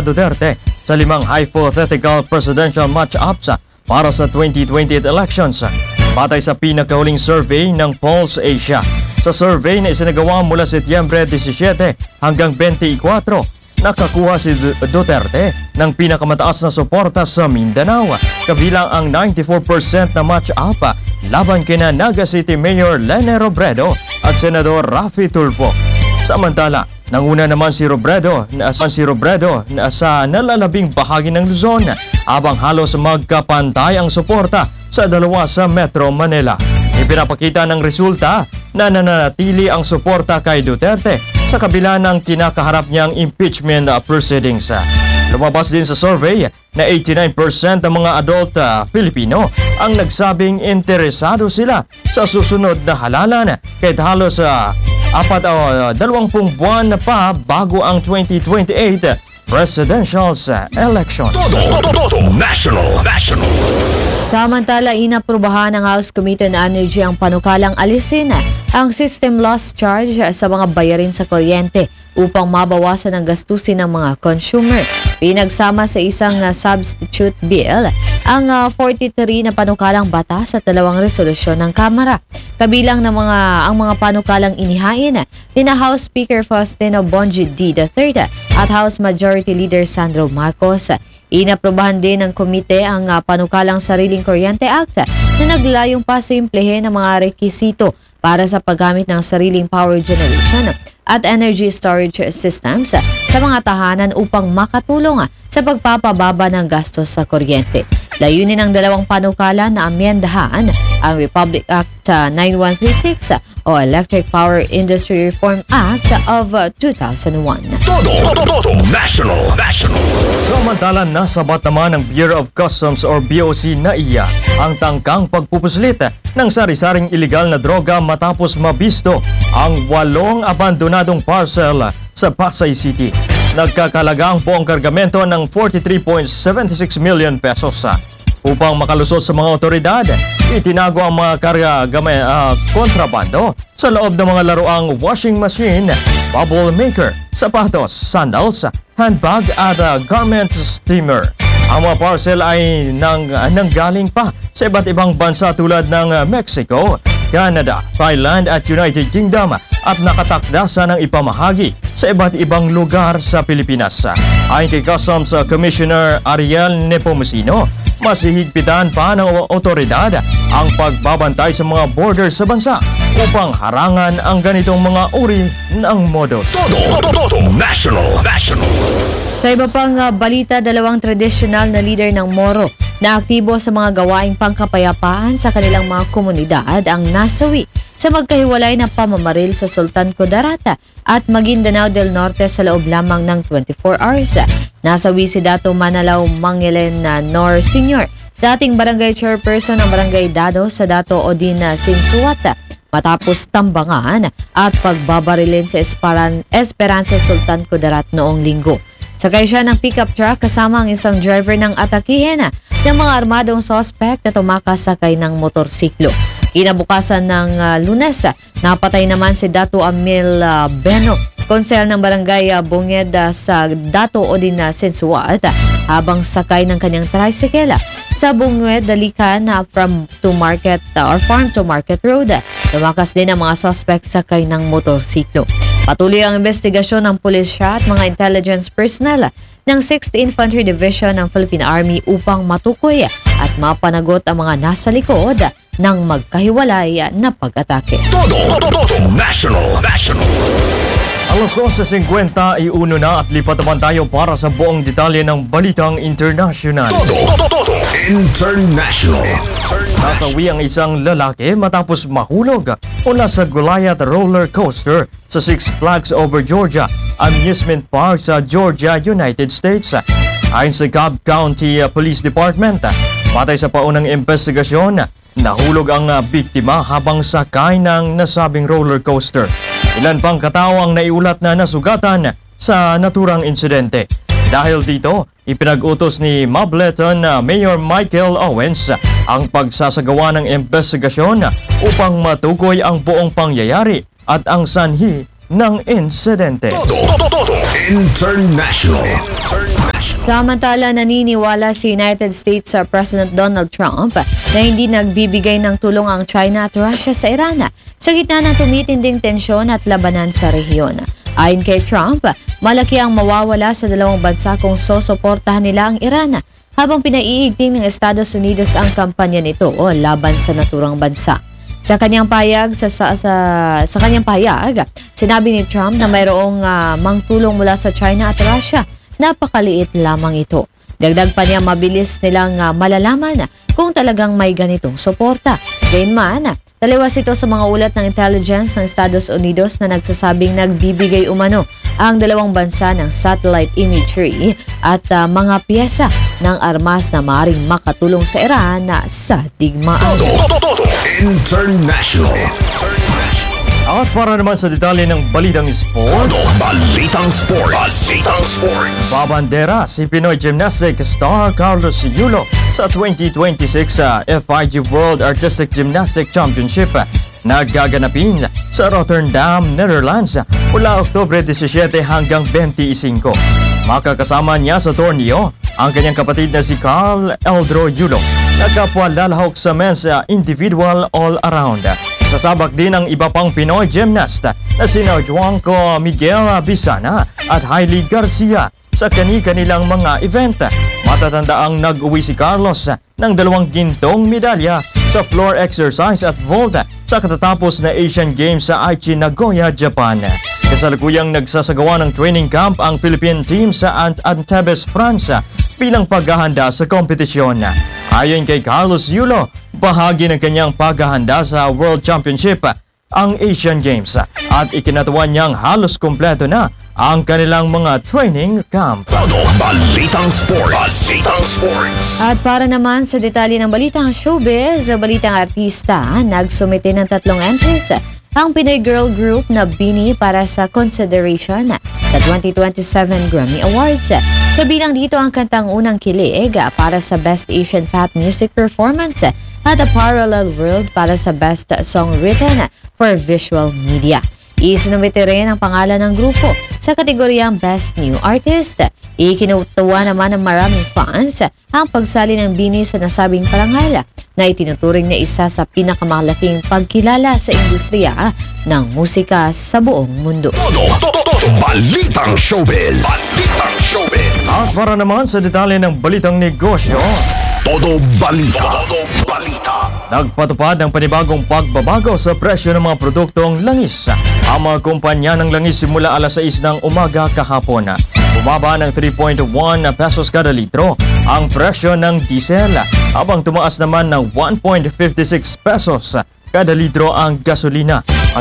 Duterte sa 5 hypothetical presidential match-ups para sa 2028 elections. Batay sa pinakahuling survey ng Pulse Asia. Sa survey na isinagawa mula Setyembre 17 hanggang 24, nakakuha si Duterte ng pinakamataas na suporta sa Mindanao, kabilang ang 94% na match-up laban kina Naga City Mayor Lene Robredo at Senador Raffy Tulfo. Samantala, nanguna naman si Robredo sa nalalabing bahagi ng Luzon, habang halos magkapantay ang suporta sa dalawa sa Metro Manila. Ipinapakita ng resulta na nananatili ang suporta kay Duterte sa kabila ng kinakaharap niyang impeachment proceedings. Lumabas din sa survey na 89% ng mga adult Filipino ang nagsabing interesado sila sa susunod na halalan kahit halos 20 buwan na pa bago ang 2028 presidential election. Todo National. Samantala, inaprubahan ng House Committee on Energy ang panukalang alisin ang system loss charge sa mga bayarin sa kuryente upang mabawasan ang gastusin ng mga consumer. Pinagsama sa isang substitute bill ang 43 na panukalang batas at 2 resolusyon ng Kamara. Kabilang ng ang mga panukalang inihain ni House Speaker Faustino Bongie D. III at House Majority Leader Sandro Marcos. Inaprubahan din ng komite ang panukalang Sariling Kuryente Act na naglayong pasimplehin ang mga rekisito para sa paggamit ng sariling power generation at energy storage systems sa mga tahanan upang makatulong sa pagpapababa ng gastos sa kuryente. Layunin ng 2 panukala na amyendahan ang Republic Act 9136 o Electric Power Industry Reform Act of 2001. Todo National. Samantala, nasabat naman ng Bureau of Customs or BOC na iya ang tangkang pagpupuslit ng sari-saring ilegal na droga matapos mabisto ang 8 abandonadong parcel sa Pasay City. Nagkakalaga ang buong kargamento ng 43.76 million pesos. Upang makalusot sa mga otoridad, itinago ang mga kontrabando sa loob ng mga laruang washing machine, bubble maker, sapatos, sandals, handbag at garment steamer. Ang mga parcel ay nanggaling pa sa iba't ibang bansa tulad ng Mexico, Canada, Thailand at United Kingdom at nakatakdasa ng ipamahagi sa iba't ibang lugar sa Pilipinas. Ayon kay Customs Commissioner Ariel Nepomuceno, mas hihigpitan pa ng otoridad ang pagbabantay sa mga borders sa bansa upang harangan ang ganitong mga uri ng modus. Todo National. Sa iba pang balita, 2 tradisyonal na leader ng Moro na aktibo sa mga gawaing pangkapayapaan sa kanilang mga komunidad ang nasawi sa magkahiwalay na pamamaril sa Sultan Kudarat at Maguindanao del Norte sa loob lamang ng 24 hours. Nasawi si Dato Manalaw Mangelen Nor Sr., dating barangay chairperson ng Barangay Dado sa Dato Odin Sinsuat, matapos tambangan at pagbabarilin sa Esperanza Sultan Kudarat noong linggo. Sakay siya ng pickup truck kasama ang isang driver ng atakihin ng mga armadong suspect na tumakas sakay ng motorsiklo. Kinabukasan ng Lunes, napatay naman si Dato Amil Beno, konsel ng Barangay Bunged sa Dato Odin Sinsuat, habang sakay ng kanyang tricycle sa Bunged Dalikan farm to market road. Tumakas din ang mga suspect sakay ng motorsiklo. Patuloy ang investigasyon ng pulisya at mga intelligence personnel ng 6th Infantry Division ng Philippine Army upang matukoy at mapanagot ang mga nasa likod ng magkahiwalay na pag-atake. Todo National. Alas 11:50 iuno na at lipat naman tayo para sa buong detalye ng Balitang International. Todo International. Nasawi ang isang lalaki matapos mahulog mula sa Goliath roller coaster sa Six Flags Over Georgia Amusement Park sa Georgia, United States. Ayon sa Cobb County Police Department, batay sa paunang investigasyon, nahulog ang biktima habang sakay ng nasabing roller coaster. Ilan pang katao ang naiulat na nasugatan sa naturang insidente. Dahil dito, ipinag-utos ni Mableton Mayor Michael Owens ang pagsasagawa ng investigasyon upang matukoy ang buong pangyayari at ang sanhi ng insidente. Todo International. Samantala, naniniwala si United States President Donald Trump na hindi nagbibigay ng tulong ang China at Russia sa Iran sa gitna ng tumitinding tensyon at labanan sa rehiyon. Ayon kay Trump, malaki ang mawawala sa dalawang bansa kung susuportahan nila ang Iran habang pinaiigting ng Estados Unidos ang kampanya nito laban sa naturang bansa. Sa kanyang pahayag, sinabi ni Trump na mayroong mangtulong mula sa China at Russia. Napakaliit lamang ito. Dagdag pa niya, mabilis nilang malalaman kung talagang may ganitong suporta. Gayunman, taliwas ito sa mga ulat ng intelligence ng Estados Unidos na nagsasabing nagbibigay umano ang dalawang bansa ng satellite imagery at mga piyesa ng armas na maaaring makatulong sa Iran sa digmaan. International. At para naman sa detalye ng balitang sports, Balitang Sports. babandera si Pinoy gymnastic star Carlos Yulo sa 2026 FIG World Artistic Gymnastic Championship na gaganapin sa Rotterdam, Netherlands mula Oktubre 17 hanggang 25. Makakasama niya sa torneo ang kanyang kapatid na si Carl Eldro Yulo na kapwa lalahok sa men's individual all-around. Sasabak din ang iba pang Pinoy gymnast na sina Juanco Miguel Bisana at Hailey Garcia sa kani-kanilang mga event. Matatanda ang nag-uwi si Carlos ng 2 gintong medalya sa floor exercise at vault sa katatapos na Asian Games sa Aichi, Nagoya, Japan. Kasalukuyang nagsasagawa ng training camp ang Philippine team sa Antibes, France bilang paghahanda sa kompetisyon. Ayon kay Carlos Yulo, bahagi ng kanyang paghahanda sa World Championship ang Asian Games at ikinatuwa niyang halos kumpleto na ang kanilang mga training camp. Balitang Sports. At para naman sa detalye ng balitang showbiz, balitang artista, nagsumite ng 3 entries ang Pinoy girl group na BINI para sa consideration sa 2027 Grammy Awards. Kabilang dito ang kantang Unang Kilig para sa Best Asian Pop Music Performance at A Parallel World para sa Best Song Written for Visual Media. Isinumite rin ang pangalan ng grupo sa kategoryang Best New Artist. Ikinutuwa naman ng maraming fans ang pagsali ng BINI sa nasabing parangal na itinuturing na isa sa pinakamalaking pagkilala sa industriya ng musika sa buong mundo. Balitang Showbiz. At para naman sa detalye ng balitang negosyo, Todo balita. nagpatupad ng panibagong pagbabago sa presyo ng mga produktong langis. Ang mga kumpanya ng langis simula alas 6 ng umaga kahapon. Bumaba ng 3.1 pesos kada litro ang presyo ng diesel, habang tumaas naman ng 1.56 pesos kada litro ang gasolina at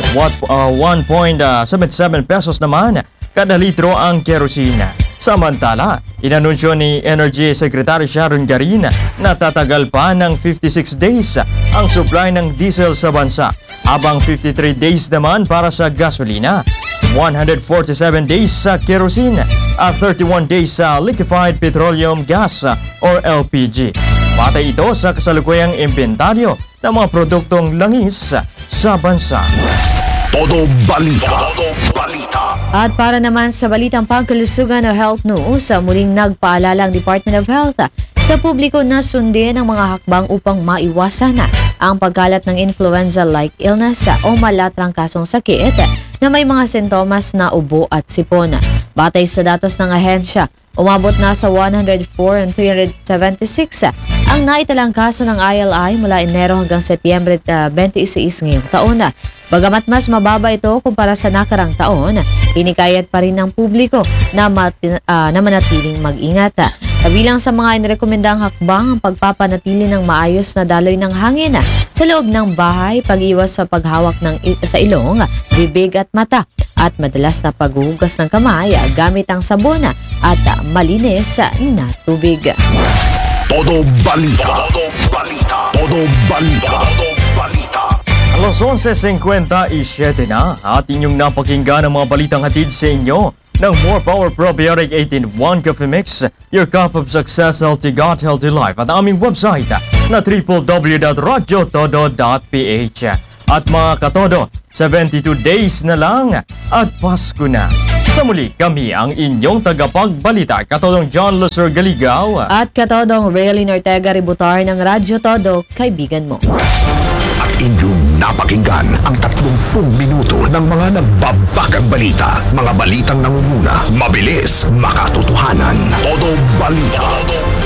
1.77 pesos naman kada litro ang kerosene. Samantala, inanunsyo ni Energy Secretary Sharon Garin na tatagal pa ng 56 days ang supply ng diesel sa bansa, habang 53 days naman para sa gasolina, 147 days sa kerosene at 31 days sa liquefied petroleum gas or LPG. Batay ito sa kasalukuyang imbentaryo ng mga produktong langis sa bansa. Todo balita. At para naman sa balitang pangkalusugan o health news, muling nagpaalala ang Department of Health sa publiko na sundin ang mga hakbang upang maiwasan ang pagkalat ng influenza-like illness o malatrang kasong sakit na may mga sintomas na ubo at sipon. Batay sa datos ng ahensya, umabot na sa 104 and 376 ang naitalang kaso ng ILI mula Enero hanggang Setyembre 26 ngayong taon. Bagamat mas mababa ito kumpara sa nakarang taon, inikayat pa rin ng publiko na manatiling mag-ingat. Kabilang sa mga inirekomendang hakbang ang pagpapanatili ng maayos na daloy ng hangin sa loob ng bahay, pag-iwas sa paghawak sa ilong, bibig at mata, at madalas na paghuhugas ng kamay gamit ang sabon at malinis na tubig. Todo balita. Alas 11:57 na at inyong napakinggan ang mga balitang hatid sa inyo ng More Power Probiotic 18-1 Coffee Mix, your cup of success, healthy gut, healthy life, at aming website na www.radyotodo.ph. At mga katodo, 72 days na lang at Pasko na. Sa muli, kami ang inyong tagapagbalita, Katodong John Lucer Galigaw. At katodong Raylene Ortega Ributar ng Radyo Todo, kaibigan mo. At inyong napakinggan ang 30 minuto ng mga nagbabakang balita. Mga balitang nangunguna, mabilis, makatotohanan. Todo balita.